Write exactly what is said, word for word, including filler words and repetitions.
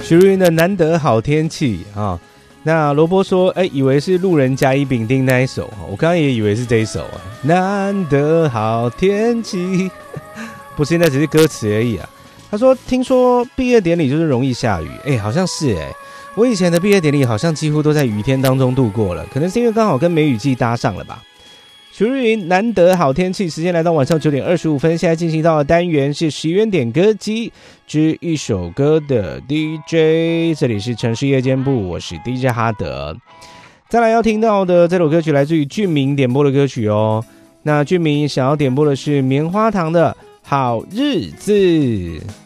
许茹芸的难得好天气啊。那罗伯说，哎，以为是路人甲乙丙丁那一首，我刚刚也以为是这一首啊。难得好天气，不是，那只是歌词而已啊。他说，听说毕业典礼就是容易下雨，哎，好像是哎。我以前的毕业典礼好像几乎都在雨天当中度过了，可能是因为刚好跟梅雨季搭上了吧。许茹芸难得好天气，时间来到晚上九点二十五分，现在进行到的单元是十元点歌机之一首歌的 D J， 这里是城市夜间部，我是 D J 哈德。再来要听到的这首歌曲来自于俊明点播的歌曲哦，那俊明想要点播的是棉花糖的好日子。